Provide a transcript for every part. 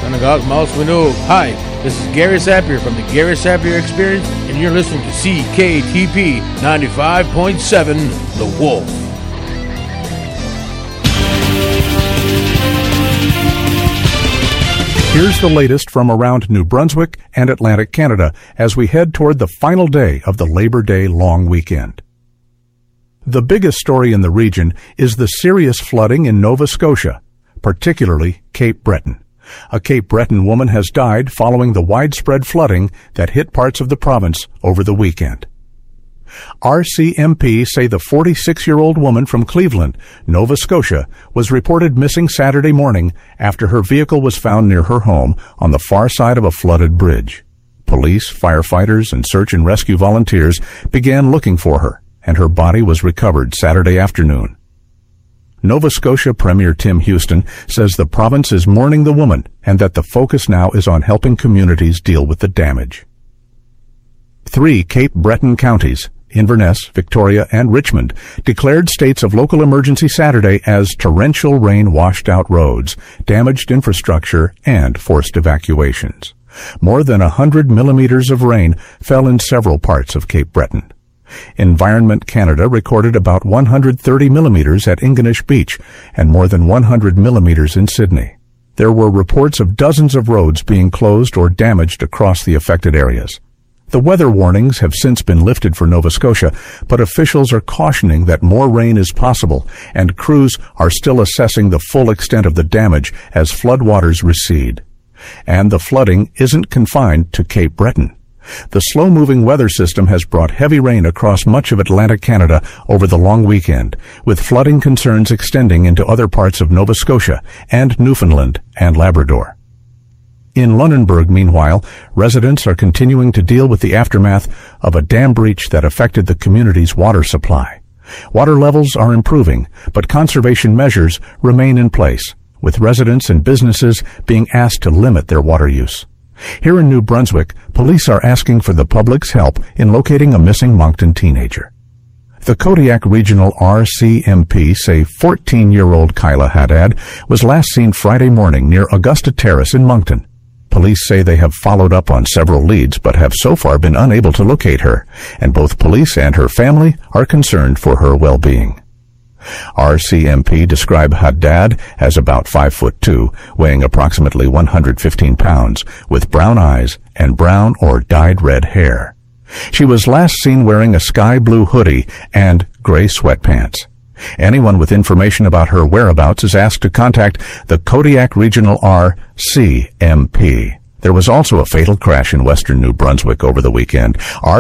Sanagog Maus Manu. Hi, this is Gary Sapir from the Gary Sapir Experience, and you're listening to CKTP 95.7 The Wolf. Here's the latest from around New Brunswick and Atlantic Canada as we head toward the final day of the Labor Day long weekend. The biggest story in the region is the serious flooding in Nova Scotia, particularly Cape Breton. A Cape Breton woman has died following the widespread flooding that hit parts of the province over the weekend. RCMP say the 46-year-old woman from Cleveland, Nova Scotia, was reported missing Saturday morning after her vehicle was found near her home on the far side of a flooded bridge. Police, firefighters, and search and rescue volunteers began looking for her, and her body was recovered Saturday afternoon. Nova Scotia Premier Tim Houston says the province is mourning the woman and that the focus now is on helping communities deal with the damage. 3 Cape Breton counties, Inverness, Victoria, and Richmond, declared states of local emergency Saturday as torrential rain washed out roads, damaged infrastructure, and forced evacuations. More than 100 millimeters of rain fell in several parts of Cape Breton. Environment Canada recorded about 130 millimeters at Ingonish Beach and more than 100 millimeters in Sydney. There were reports of dozens of roads being closed or damaged across the affected areas. The weather warnings have since been lifted for Nova Scotia, but officials are cautioning that more rain is possible, and crews are still assessing the full extent of the damage as floodwaters recede. And the flooding isn't confined to Cape Breton. The slow-moving weather system has brought heavy rain across much of Atlantic Canada over the long weekend, with flooding concerns extending into other parts of Nova Scotia and Newfoundland and Labrador. In Lunenburg, meanwhile, residents are continuing to deal with the aftermath of a dam breach that affected the community's water supply. Water levels are improving, but conservation measures remain in place, with residents and businesses being asked to limit their water use. Here in New Brunswick, police are asking for the public's help in locating a missing Moncton teenager. The Kodiak Regional RCMP say 14-year-old Kyla Haddad was last seen Friday morning near Augusta Terrace in Moncton. Police say they have followed up on several leads but have so far been unable to locate her, and both police and her family are concerned for her well-being. RCMP describe Haddad as about 5'2", weighing approximately 115 pounds, with brown eyes and brown or dyed red hair. She was last seen wearing a sky blue hoodie and gray sweatpants. Anyone with information about her whereabouts is asked to contact the Kodiak Regional RCMP. There was also a fatal crash in western New Brunswick over the weekend.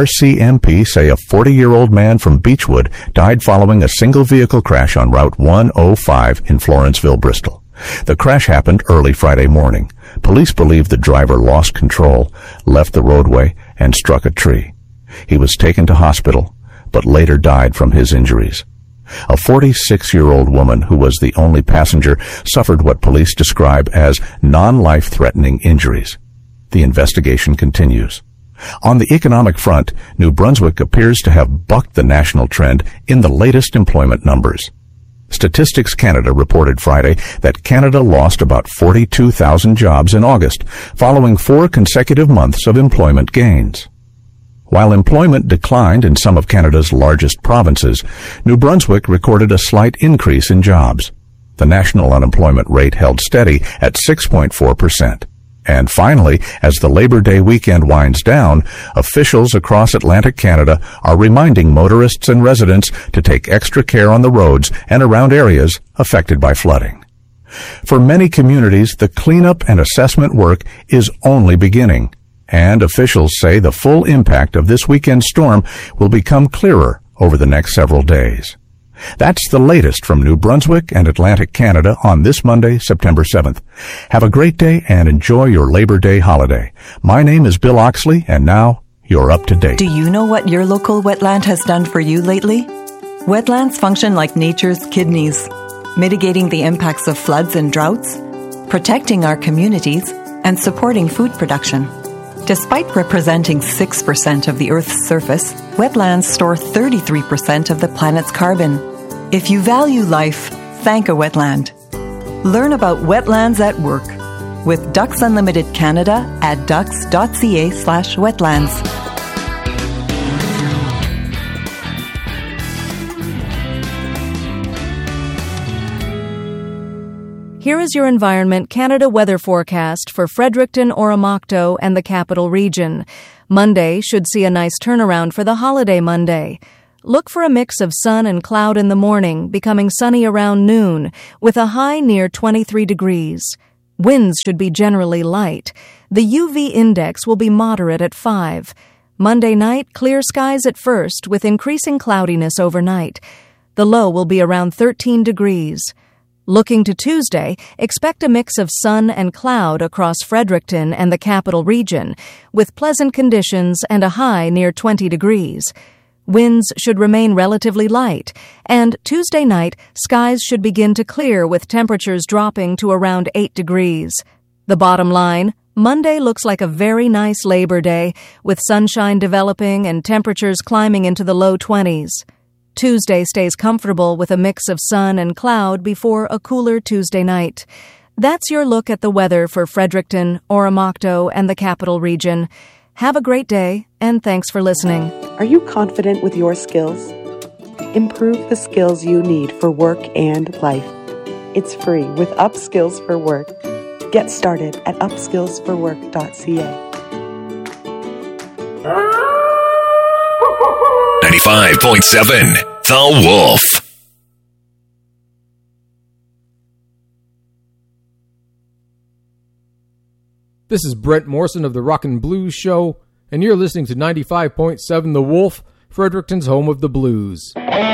RCMP say a 40-year-old man from Beechwood died following a single-vehicle crash on Route 105 in Florenceville, Bristol. The crash happened early Friday morning. Police believe the driver lost control, left the roadway, and struck a tree. He was taken to hospital, but later died from his injuries. A 46-year-old woman who was the only passenger suffered what police describe as non-life-threatening injuries. The investigation continues. On the economic front, New Brunswick appears to have bucked the national trend in the latest employment numbers. Statistics Canada reported Friday that Canada lost about 42,000 jobs in August, following 4 consecutive months of employment gains. While employment declined in some of Canada's largest provinces, New Brunswick recorded a slight increase in jobs. The national unemployment rate held steady at 6.4%. And finally, as the Labor Day weekend winds down, officials across Atlantic Canada are reminding motorists and residents to take extra care on the roads and around areas affected by flooding. For many communities, the cleanup and assessment work is only beginning, and officials say the full impact of this weekend's storm will become clearer over the next several days. That's the latest from New Brunswick and Atlantic Canada on this Monday, September 7th. Have a great day and enjoy your Labor Day holiday. My name is Bill Oxley, and now you're up to date. Do you know what your local wetland has done for you lately? Wetlands function like nature's kidneys, mitigating the impacts of floods and droughts, protecting our communities, and supporting food production. Despite representing 6% of the Earth's surface, wetlands store 33% of the planet's carbon. If you value life, thank a wetland. Learn about wetlands at work. With Ducks Unlimited Canada at ducks.ca/wetlands. Here is your Environment Canada weather forecast for Fredericton, Oromocto, and the Capital Region. Monday should see a nice turnaround for the holiday Monday. Look for a mix of sun and cloud in the morning, becoming sunny around noon, with a high near 23 degrees. Winds should be generally light. The UV index will be moderate at 5. Monday night, clear skies at first, with increasing cloudiness overnight. The low will be around 13 degrees. Looking to Tuesday, expect a mix of sun and cloud across Fredericton and the Capital Region, with pleasant conditions and a high near 20 degrees. Winds should remain relatively light, and Tuesday night, skies should begin to clear with temperatures dropping to around 8 degrees. The bottom line, Monday looks like a very nice Labor Day, with sunshine developing and temperatures climbing into the low 20s. Tuesday stays comfortable with a mix of sun and cloud before a cooler Tuesday night. That's your look at the weather for Fredericton, Oromocto, and the Capital Region. Have a great day, and thanks for listening. Are you confident with your skills? Improve the skills you need for work and life. It's free with Upskills for Work. Get started at upskillsforwork.ca. 95.7 The Wolf. This is Brent Morrison of the Rockin' Blues Show, and you're listening to 95.7 The Wolf, Fredericton's home of the blues.